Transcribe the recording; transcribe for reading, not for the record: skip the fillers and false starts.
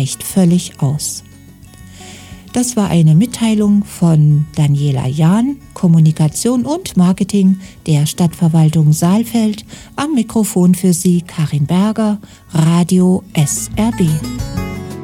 reicht völlig aus. Das war eine Mitteilung von Daniela Jahn, Kommunikation und Marketing der Stadtverwaltung Saalfeld. Am Mikrofon für Sie Karin Berger, Radio SRB.